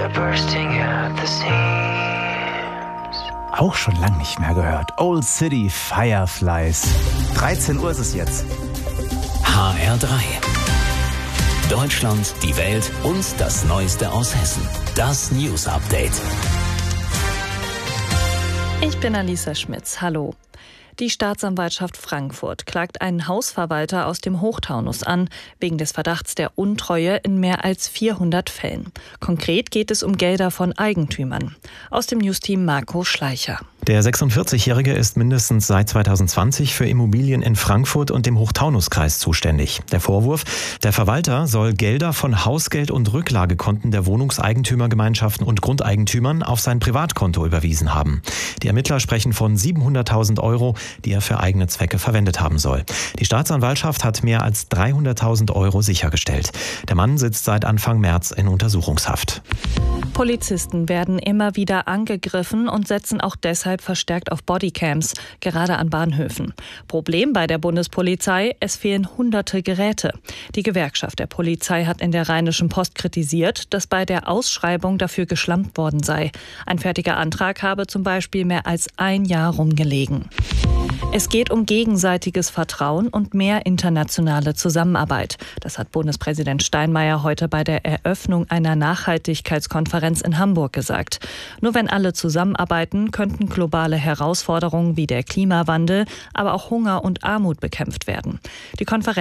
Auch schon lang nicht mehr gehört. Old City Fireflies. 13 Uhr ist es jetzt. HR3. Deutschland, die Welt und das Neueste aus Hessen. Das News Update. Ich bin Alisa Schmitz. Hallo. Die Staatsanwaltschaft Frankfurt klagt einen Hausverwalter aus dem Hochtaunus an, wegen des Verdachts der Untreue in mehr als 400 Fällen. Konkret geht es um Gelder von Eigentümern. Aus dem Newsteam Marco Schleicher. Der 46-Jährige ist mindestens seit 2020 für Immobilien in Frankfurt und dem Hochtaunuskreis zuständig. Der Vorwurf: Der Verwalter soll Gelder von Hausgeld- und Rücklagekonten der Wohnungseigentümergemeinschaften und Grundeigentümern auf sein Privatkonto überwiesen haben. Die Ermittler sprechen von 700.000 Euro, die er für eigene Zwecke verwendet haben soll. Die Staatsanwaltschaft hat mehr als 300.000 Euro sichergestellt. Der Mann sitzt seit Anfang März in Untersuchungshaft. Polizisten werden immer wieder angegriffen und setzen auch deshalb verstärkt auf Bodycams, gerade an Bahnhöfen. Problem bei der Bundespolizei: Es fehlen hunderte Geräte. Die Gewerkschaft der Polizei hat in der Rheinischen Post kritisiert, dass bei der Ausschreibung dafür geschlampt worden sei. Ein fertiger Antrag habe zum Beispiel mehr als ein Jahr rumgelegen. Es geht um gegenseitiges Vertrauen und mehr internationale Zusammenarbeit. Das hat Bundespräsident Steinmeier heute bei der Eröffnung einer Nachhaltigkeitskonferenz in Hamburg gesagt. Nur wenn alle zusammenarbeiten, könnten globale Herausforderungen wie der Klimawandel, aber auch Hunger und Armut bekämpft werden. Die Konferenz